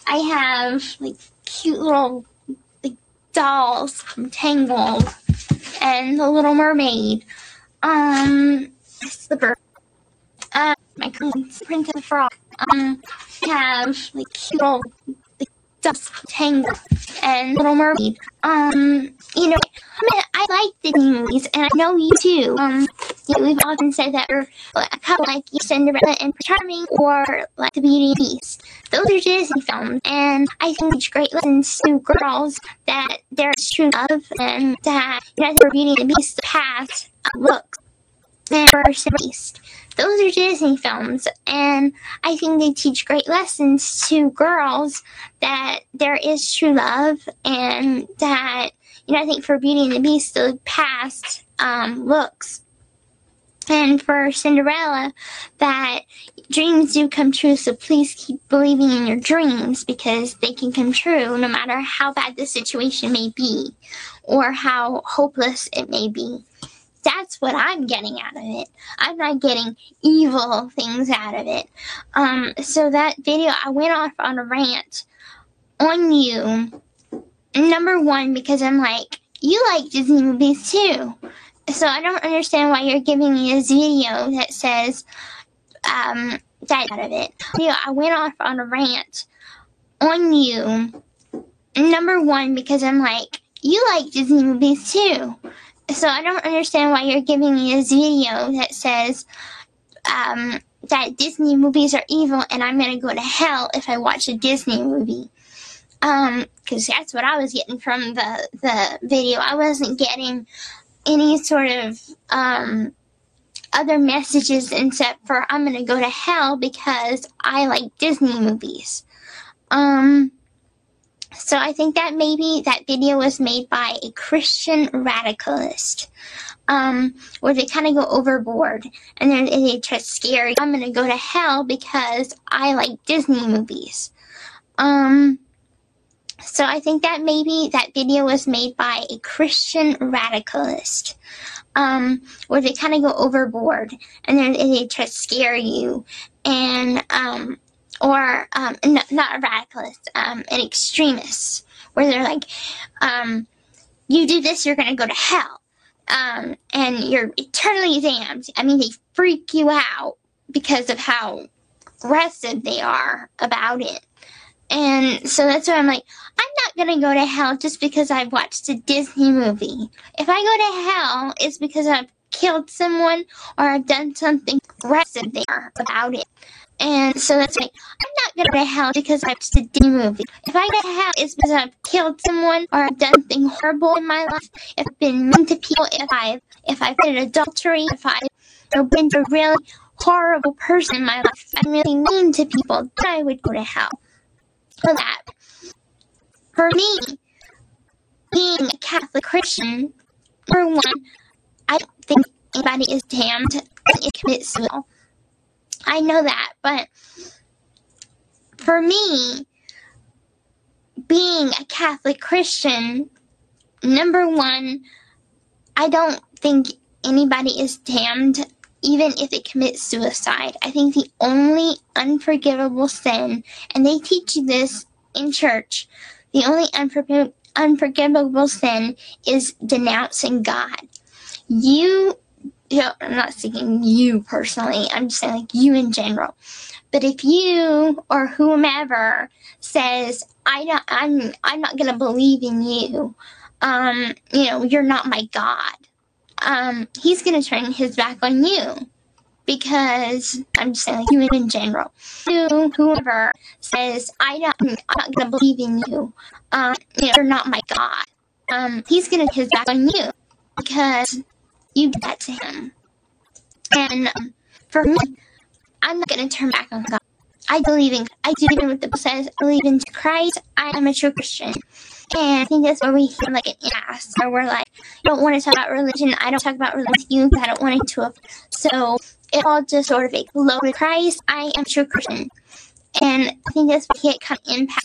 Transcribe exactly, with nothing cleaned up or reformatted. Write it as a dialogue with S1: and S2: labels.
S1: I have like cute little like dolls from Tangled and The Little Mermaid. Um, Slipper. Uh, my Princess Frog. Um, I have like cute little like dolls from Tangled and Little Mermaid. Um, you know, I mean, I like Disney movies, and I know you too. Um, you know, we've often said that we're a couple like Cinderella and Charming, or like The Beauty and the Beast. Those are Disney films, and I think it's great lessons to girls that there is true love, and that, you know, for Beauty and the Beast, the past uh, looks, and for Cinderella, Beast. Those are Disney films, and I think they teach great lessons to girls that there is true love, and that, you know, I think for Beauty and the Beast, the past um, looks. And for Cinderella, that dreams do come true, so please keep believing in your dreams, because they can come true no matter how bad the situation may be, or how hopeless it may be. That's what I'm getting out of it. I'm not getting evil things out of it. Um, so that video, I went off on a rant on you. Number one, because I'm like, you like Disney movies too. So I don't understand why you're giving me this video that says um, that out of it. Video, I went off on a rant on you. Number one, because I'm like, you like Disney movies too. So I don't understand why you're giving me this video that says um, that Disney movies are evil and I'm going to go to hell if I watch a Disney movie. Um, because that's what I was getting from the, the video. I wasn't getting any sort of um, other messages except for I'm going to go to hell because I like Disney movies. Um... So I think that maybe that video was made by a Christian radicalist, um, where they kind of go overboard, and then they try to scare you. I'm going to go to hell because I like Disney movies. Um, so I think that maybe that video was made by a Christian radicalist, um, where they kind of go overboard, and then they try to scare you, and um. Or, um, no, not a radicalist, um, an extremist, where they're like, um, you do this, you're gonna go to hell, um, and you're eternally damned. I mean, they freak you out because of how aggressive they are about it. And so that's why I'm like, I'm not gonna go to hell just because I've watched a Disney movie. If I go to hell, it's because I've killed someone, or I've done something aggressive there about it. And so that's like, I'm not going to go to hell because I've watched a Disney movie. If I go to hell, it's because I've killed someone, or I've done something horrible in my life. If I've been mean to people, if I've, if I've been adultery, if I've, you know, been a really horrible person in my life, I'm really mean to people, then I would go to hell. For that. For me, being a Catholic Christian, number one, I don't think anybody is damned when it commits suicide. I know that, but for me, being a Catholic Christian, number one, I don't think anybody is damned even if they commit suicide. I think the only unforgivable sin, and they teach you this in church, the only unforg- unforgivable sin is denouncing God. You You know, I'm not saying you personally, I'm just saying like you in general. But if you or whomever says, I don't, I'm I'm not gonna believe in you, um, you know, you're not my God, um, he's gonna turn his back on you. Because I'm just saying like you in general. You, whoever says, I don't, I'm not gonna believe in you, um, you know, you're not my God, um, he's gonna turn his back on you. Because you did that to him. And um, for me, I'm not going to turn back on God. I believe in, I do believe in what the Bible says. I believe in Christ. I am a true Christian. And I think that's where we feel like an ass, or we're like, I don't want to talk about religion. I don't talk about religion with you because I don't want it to. So it all just sort of exploded. Christ, I am a true Christian. And I think that's what he kind of impacts